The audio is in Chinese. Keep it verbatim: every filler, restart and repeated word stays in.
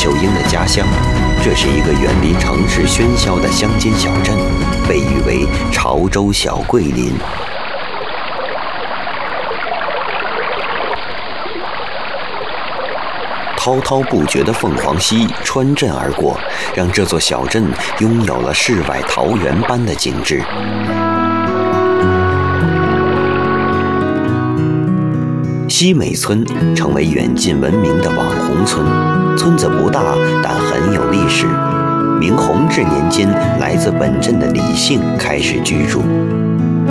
秀英的家乡。这是一个远离城市喧嚣的乡间小镇，被誉为潮州小桂林。滔滔不绝的凤凰溪穿镇而过，让这座小镇拥有了世外桃源般的景致。西美村成为远近闻名的网红村，村子不大，但很有历史。明弘治年间，来自本镇的李姓开始居住。